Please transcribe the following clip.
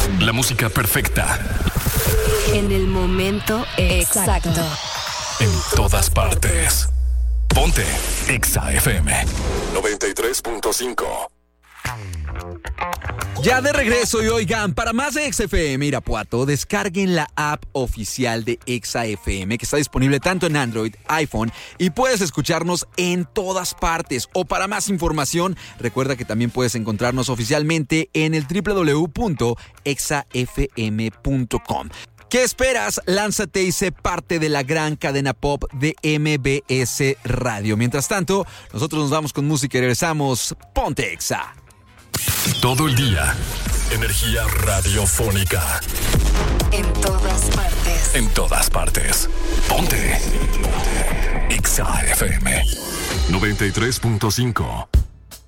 La música perfecta. En el momento exacto. En todas partes. Ponte Exa FM 93.5. Ya de regreso y oigan, para más de Exa FM Irapuato, descarguen la app oficial de Exa FM que está disponible tanto en Android, iPhone y puedes escucharnos en todas partes. O para más información, recuerda que también puedes encontrarnos oficialmente en el www.exafm.com. ¿Qué esperas? Lánzate y sé parte de la gran cadena pop de MBS Radio. Mientras tanto, nosotros nos vamos con música y regresamos. Ponte Exa. Todo el día, energía radiofónica. En todas partes. En todas partes. Ponte Exa FM 93.5.